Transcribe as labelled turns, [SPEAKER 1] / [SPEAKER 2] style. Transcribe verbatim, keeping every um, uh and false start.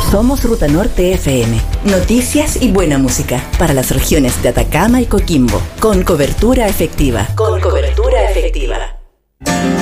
[SPEAKER 1] Somos Ruta Norte F M. Noticias y buena música para las regiones de Atacama y Coquimbo. Con cobertura efectiva. Con cobertura efectiva.